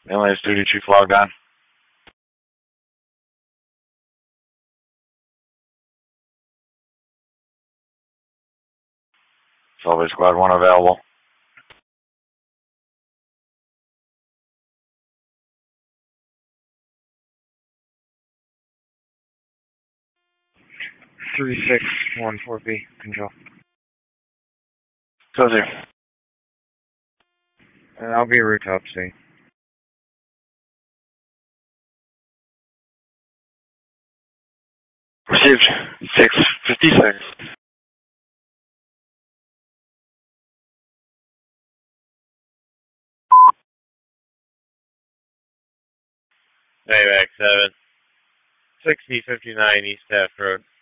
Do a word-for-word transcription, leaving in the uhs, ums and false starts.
Ambulance duty chief logged on. Salvage squad one available. three six one four B, control. Go there. Uh, I'll be route to upstate. Received. six fifty-six. Payback seven. sixty fifty-nine East Taft Road.